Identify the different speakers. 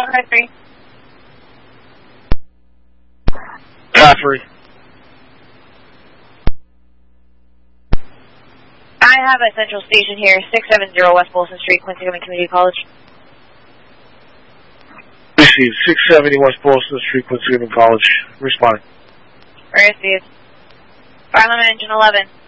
Speaker 1: 153.
Speaker 2: Caffrey.
Speaker 1: I have a central station here, 670 West Bolson Street, Quincy Community College.
Speaker 2: Received. 670 West Bolson Street, Quincy College. Respond.
Speaker 1: Received. Fire limit engine 11.